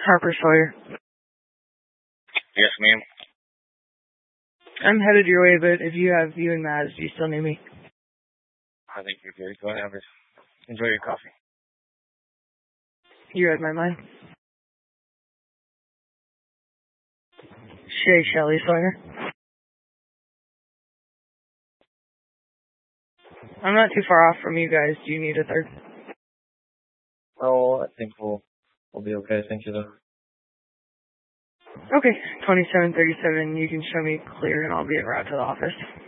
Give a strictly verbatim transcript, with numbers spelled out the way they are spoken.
Harper Sawyer. Yes, ma'am. I'm headed your way, but if you have you and Maz, do you still need me? I think you're good. Go ahead. Enjoy your coffee. You read my mind. Shay Shelley Sawyer. I'm not too far off from you guys. Do you need a third? Oh, I think we'll we'll be okay. Thank you, though. Okay, twenty-seven thirty-seven. You can show me clear, and I'll be en route to the office.